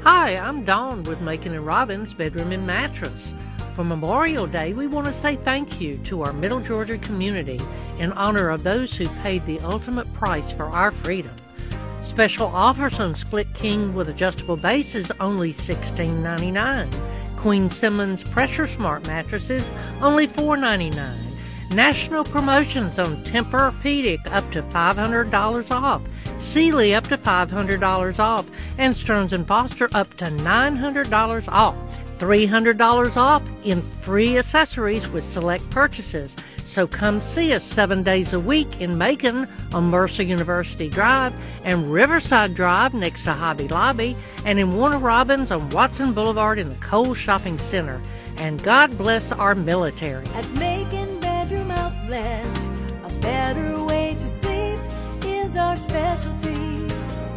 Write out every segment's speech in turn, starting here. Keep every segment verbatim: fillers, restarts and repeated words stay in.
Hi, I'm Dawn with Macon and Robbins Bedroom and Mattress. For Memorial Day, we want to say thank you to our Middle Georgia community in honor of those who paid the ultimate price for our freedom. Special offers on Split King with adjustable bases only sixteen ninety-nine. Queen Simmons Pressure Smart mattresses only four ninety-nine. National promotions on Tempur-Pedic up to five hundred dollars off. Sealy up to five hundred dollars off, and Stearns and Foster up to nine hundred dollars off. three hundred dollars off in free accessories with select purchases. So come see us seven days a week in Macon on Mercer University Drive and Riverside Drive next to Hobby Lobby, and in Warner Robins on Watson Boulevard in the Kohl's Shopping Center. And God bless our military. At Macon Bedroom Outlet, a better way to sleep is our specialty.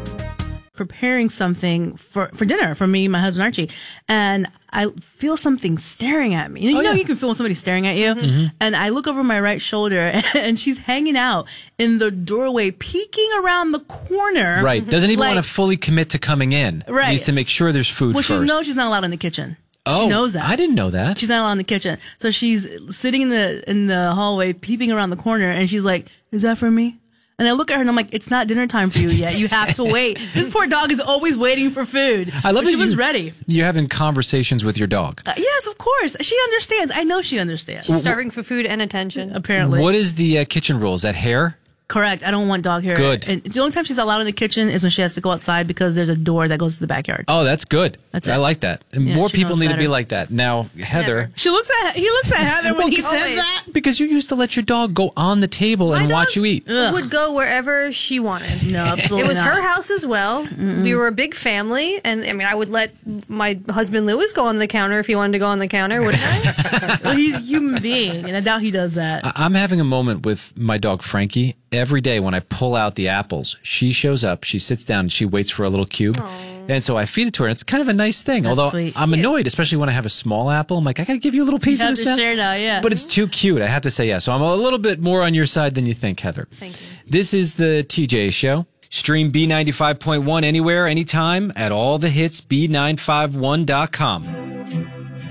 Preparing something for, for dinner for me, my husband Archie, and I feel something staring at me. You know, oh, you, know yeah. you can feel when somebody's staring at you, Mm-hmm. and I look over my right shoulder, and she's hanging out in the doorway, peeking around the corner. Right. Doesn't even like, want to fully commit to coming in. Right. Needs to make sure there's food well, first. she knows she's not allowed in the kitchen. Oh, she knows that. I didn't know that. She's not allowed in the kitchen, so she's sitting in the in the hallway, peeping around the corner, and she's like, "Is that for me?" And I look at her and I'm like, it's not dinner time for you yet. You have to wait. This poor dog is always waiting for food. I love but that she was you, ready. You're having conversations with your dog. Uh, yes, of course. She understands. I know she understands. She's starving for food and attention. Apparently. What is the uh, kitchen rule? Is that hair? Correct. I don't want dog hair. Good. And the only time she's allowed in the kitchen is when she has to go outside because there's a door that goes to the backyard. Oh, that's good. That's I it. like that. And Yeah, more she people knows need to be better. like that. Now, Heather. Never. She looks at he looks at Heather when he Always. says that. Because you used to let your dog go on the table and My watch dog you eat. Ugh. would go wherever she wanted. No, absolutely It was not. her house as well. Mm-mm. We were a big family, and I mean, I would let my husband Lewis go on the counter if he wanted to go on the counter, wouldn't I? Well, he's a human being, and I doubt he does that. I- I'm having a moment with my dog Frankie. Every day when I pull out the apples, she shows up, she sits down, and she waits for a little cube. Aww. And so I feed it to her, and it's kind of a nice thing. That's Although sweet. I'm annoyed, especially when I have a small apple. I'm like, I got to give you a little piece You of have this to now. share now, yeah. But it's too cute. I have to say yes. So I'm a little bit more on your side than you think, Heather. Thank you. This is the T J Show. Stream B ninety-five point one anywhere, anytime at all the hits B nine five one dot com.